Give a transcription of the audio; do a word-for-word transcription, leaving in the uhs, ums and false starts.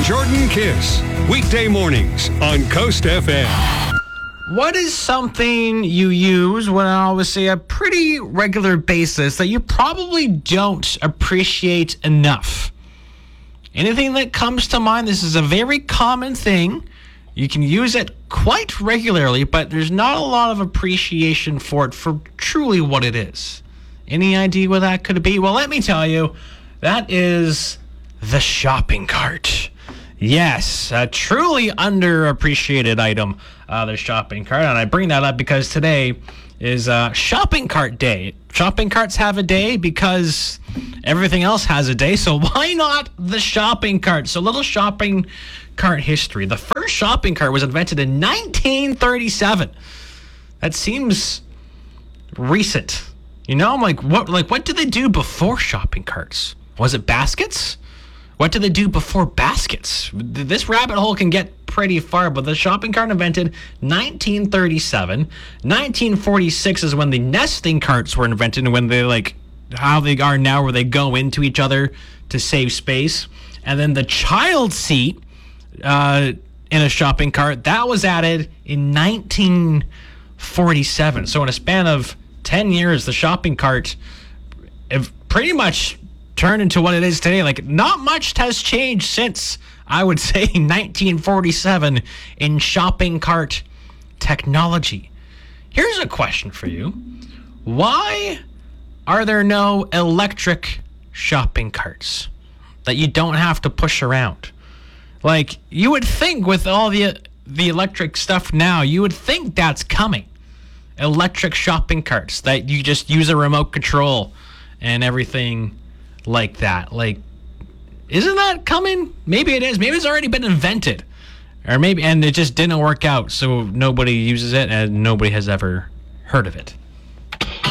Jordan Kiss. Weekday mornings on Coast F M. What is something you use on, I would say, a pretty regular basis that you probably don't appreciate enough? Anything that comes to mind? This is a very common thing. You can use it quite regularly, but there's not a lot of appreciation for it for truly what it is. Any idea what that could be? Well, let me tell you, that is the shopping cart. Yes, a truly underappreciated item, uh, the shopping cart. And I bring that up because today is uh, shopping cart day. Shopping carts have a day because everything else has a day. So why not the shopping cart? So little shopping cart history. The first shopping cart was invented in nineteen thirty-seven. That seems recent. You know, I'm like, what, like, what did they do before shopping carts? Was it baskets? What did they do before baskets? This rabbit hole can get pretty far, but the shopping cart invented nineteen thirty-seven. nineteen forty-six is when the nesting carts were invented, and when they, like, how they are now, where they go into each other to save space. And then the child seat uh, in a shopping cart, that was added in nineteen forty-seven. So in a span of ten years, the shopping cart have pretty much turned into what it is today. Like, not much has changed since, I would say, nineteen forty-seven in shopping cart technology. Here's a question for you. Why are there no electric shopping carts that you don't have to push around? Like, you would think with all the the electric stuff now, you would think that's coming. Electric shopping carts that you just use a remote control and everything like that. Like, isn't that coming? Maybe it is. Maybe it's already been invented, or maybe and it just didn't work out, so nobody uses it and nobody has ever heard of it.